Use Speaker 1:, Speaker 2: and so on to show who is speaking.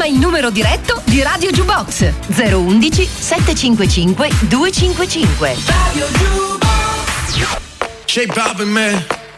Speaker 1: il numero diretto di Radio Jukebox: 011 755 255. Radio Jukebox.
Speaker 2: J Balvin, man.